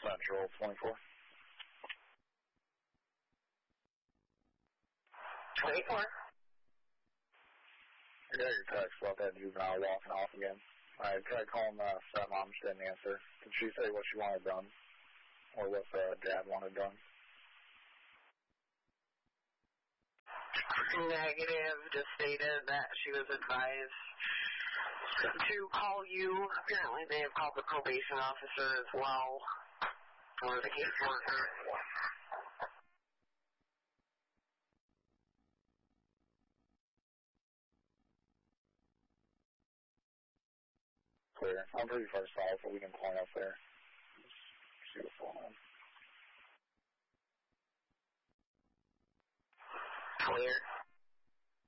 Central 24. 24. I got your text about that juvenile walking off again. I tried calling stepmom, she didn't answer. Did she say what she wanted done? Or what dad wanted done? Negative, just stated that she was advised to call you. Apparently they have called the probation officer as well, or the caseworker. Clear. I'm pretty far south, but we can point up there. Just see what's going on. Clear.